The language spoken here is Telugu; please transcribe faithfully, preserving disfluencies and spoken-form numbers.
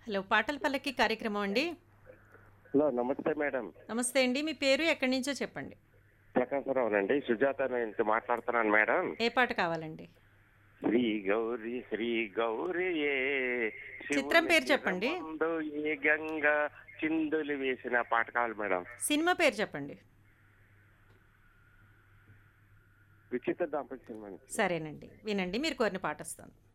హలో! పాటల పల్లకి కార్యక్రమం అండి. హలో! నమస్తే మేడం. నమస్తే అండి. మీ పేరు ఎక్కడి నుంచో చెప్పండి? ప్రకాశరావునండి. సుజాత నుంచి మాట్లాడుతున్నాను మేడం. ఏ పాట కావాలండి? శ్రీ గౌరి శ్రీ గౌరియే చిత్రం శివుని పేరు చెప్పండి? శిరమందు ఏ గంగా చిందులు వేసిన పాట కావాలి మేడం. సినిమా పేరు చెప్పండి? విచిత్ర దాంపత్య సినిమా. సరేనండి. వినండి. మీరు కోరిన పాటొస్తుంది.